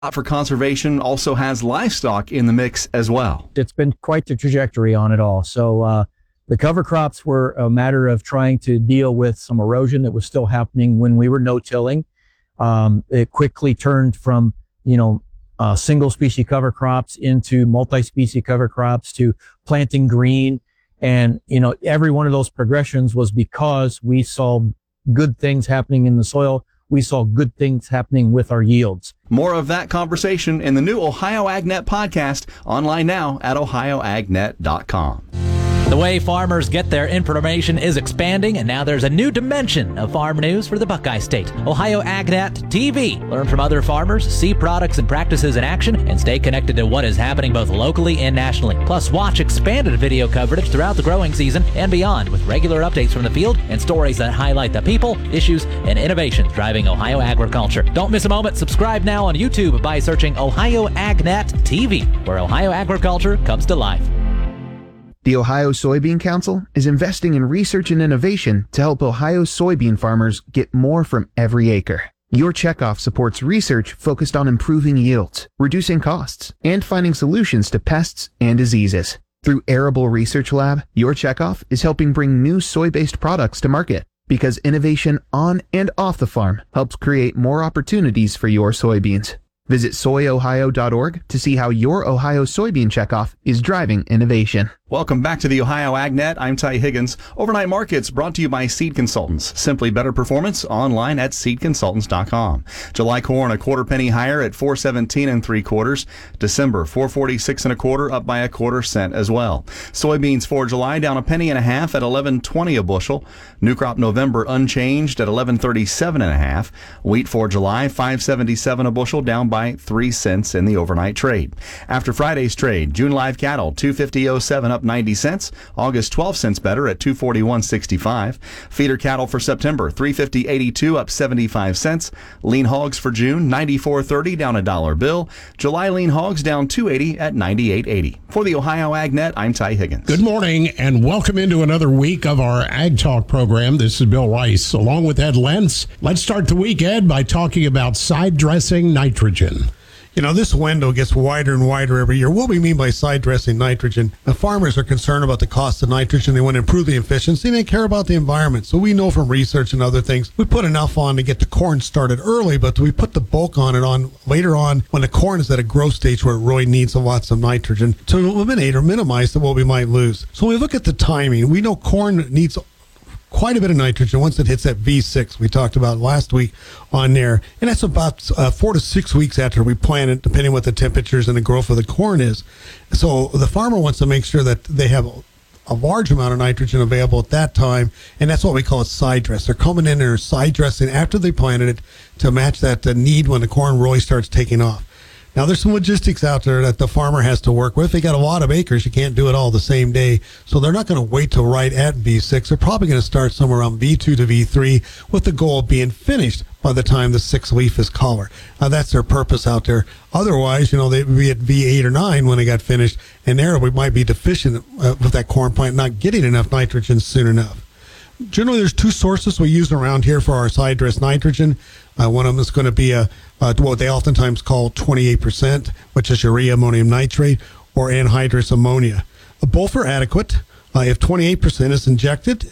for conservation also has livestock in the mix as well. It's been quite the trajectory on it all. So the cover crops were a matter of trying to deal with some erosion that was still happening when we were no-tilling. It quickly turned from, single species cover crops into multi-species cover crops to planting green. And, every one of those progressions was because we saw good things happening in the soil. We saw good things happening with our yields. More of that conversation in the new Ohio AgNet podcast, online now at ohioagnet.com. The way farmers get their information is expanding, and now there's a new dimension of farm news for the Buckeye State. Ohio AgNet TV. Learn from other farmers, see products and practices in action, and stay connected to what is happening both locally and nationally. Plus, watch expanded video coverage throughout the growing season and beyond with regular updates from the field and stories that highlight the people, issues, and innovations driving Ohio agriculture. Don't miss a moment. Subscribe now on YouTube by searching Ohio AgNet TV, where Ohio agriculture comes to life. The Ohio Soybean Council is investing in research and innovation to help Ohio soybean farmers get more from every acre. Your checkoff supports research focused on improving yields, reducing costs, and finding solutions to pests and diseases. Through Arable Research Lab, your checkoff is helping bring new soy-based products to market because innovation on and off the farm helps create more opportunities for your soybeans. Visit soyohio.org to see how your Ohio soybean checkoff is driving innovation. Welcome back to the Ohio AgNet. I'm Ty Higgins. Overnight Markets brought to you by Seed Consultants. Simply better performance online at seedconsultants.com. July corn a quarter penny higher at $4.17 3/4. December $4.46 1/4, up by a quarter cent as well. Soybeans for July down a penny and a half at $11.20 a bushel. New crop November unchanged at $11.37 1/2. Wheat for July $5.77 a bushel, down by 3 cents in the overnight trade. After Friday's trade, June live cattle $250.07 up 90 cents. August 12 cents better at $241.65. Feeder cattle for September $350.82 up 75 cents. Lean hogs for June $94.30 down $1 bill. July lean hogs down $2.80 at $98.80. For the Ohio AgNet, I'm Ty Higgins. Good morning and welcome into another week of our Ag Talk program. This is Bill Rice along with Ed Lentz. Let's start the week, Ed, by talking about side dressing nitrogen. This window gets wider and wider every year. What we mean by side dressing nitrogen, the farmers are concerned about the cost of nitrogen. They want to improve the efficiency, and they care about the environment. So we know from research and other things, we put enough on to get the corn started early, but we put the bulk on it on later on when the corn is at a growth stage where it really needs lots of nitrogen to eliminate or minimize what we might lose. So when we look at the timing, we know corn needs quite a bit of nitrogen once it hits that V6 we talked about last week on there. And that's about 4 to 6 weeks after we plant it, depending on what the temperatures and the growth of the corn is. So the farmer wants to make sure that they have a large amount of nitrogen available at that time, and that's what we call a side dress. They're coming in and side dressing after they planted it to match that need when the corn really starts taking off. Now, there's some logistics out there that the farmer has to work with. They got a lot of acres. You can't do it all the same day. So they're not going to wait till right at V6. They're probably going to start somewhere around V2 to V3 with the goal of being finished by the time the sixth leaf is collar. That's their purpose out there. Otherwise, they'd be at V8 or 9 when they got finished. And there we might be deficient with that corn plant not getting enough nitrogen soon enough. Generally, there's two sources we use around here for our side dress nitrogen. One of them is going to be what they oftentimes call 28%, which is urea ammonium nitrate, or anhydrous ammonia. Both are adequate. If 28% is injected,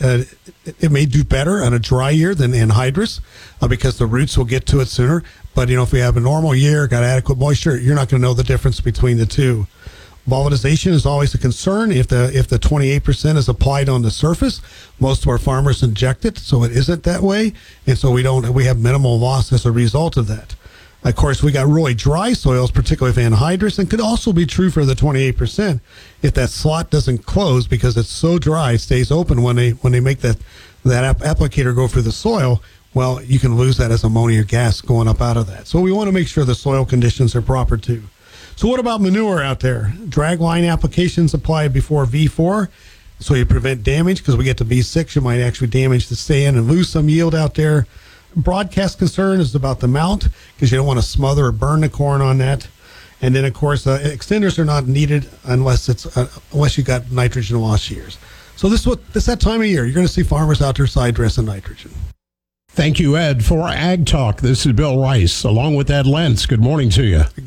it may do better on a dry year than anhydrous because the roots will get to it sooner. But, if we have a normal year, got adequate moisture, you're not going to know the difference between the two. Volatilization is always a concern if the 28% is applied on the surface. Most of our farmers inject it, so it isn't that way, and so we have minimal loss as a result of that. Of course, we got really dry soils, particularly with anhydrous, and could also be true for the 28% if that slot doesn't close because it's so dry, it stays open when they make that applicator go through the soil. Well, you can lose that as ammonia gas going up out of that. So we want to make sure the soil conditions are proper too. So what about manure out there? Drag line applications applied before V4, so you prevent damage, because we get to V6, you might actually damage the stand and lose some yield out there. Broadcast concern is about the mount, because you don't want to smother or burn the corn on that. And then, of course, extenders are not needed unless you got nitrogen loss years. So this is that time of year. You're going to see farmers out there side dressing nitrogen. Thank you, Ed. For Ag Talk, this is Bill Rice, along with Ed Lentz. Good morning to you.